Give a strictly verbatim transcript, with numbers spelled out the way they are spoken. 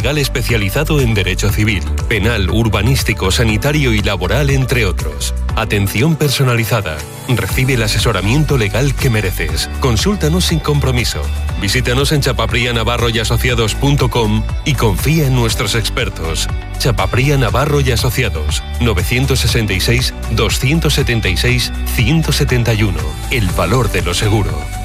legal especializado en derecho civil, penal, urbanístico, sanitario y laboral, entre otros. Atención personalizada. Recibe el asesoramiento legal que mereces. Consúltanos sin compromiso. Visítanos en chapapría navarro y asociados punto com y confía en nuestros expertos. Chapapría Navarro y Asociados, novecientos sesenta y seis, doscientos setenta y seis, ciento setenta y uno. El valor de lo seguro.